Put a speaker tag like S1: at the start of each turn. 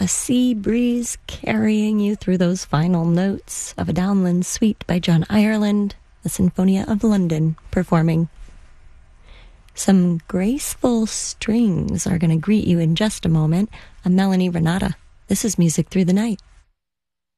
S1: A sea breeze carrying you through those final notes of a Downland Suite by John Ireland, the Sinfonia of London performing. Some graceful strings are going to greet you in just a moment. I'm Melanie Renata. This is Music Through the Night.